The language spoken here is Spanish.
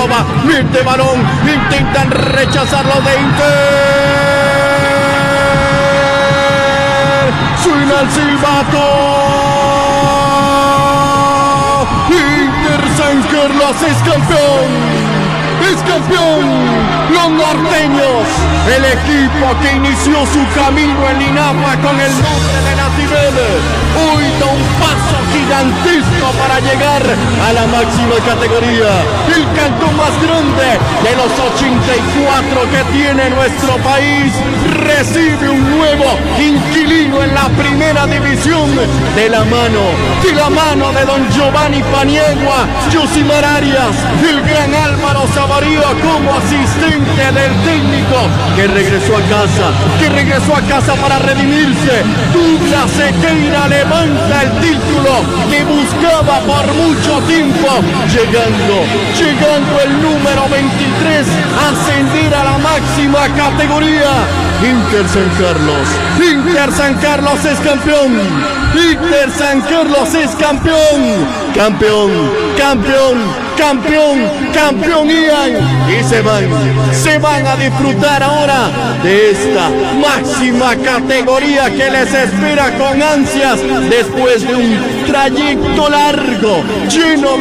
Córdoba, mete balón, intentan rechazarlo de Inter. Suena el silbato. Inter San Carlos es campeón. Es campeón. Los norteños, el equipo que inició su camino en Linapa con el nombre de Natividad, hoy da un paso gigantesco para llegar a la máxima categoría. El cantón más grande de los 84 que tiene nuestro país recibe un nuevo inquilino en la primera división de la mano de don Giovanni Paniagua, Josimar Arias, el gran Álvaro Savarío como asistente del técnico que regresó a casa para redimirse. Douglas Sequeira levanta el título que buscaba por mucho tiempo, llegando el número 23 a ascender a la máxima categoría. Inter San Carlos es campeón. Inter San Carlos es campeón. Campeón Ian. Y se van a disfrutar ahora de esta máxima categoría que les espera con ansias después de un trayecto largo, lleno de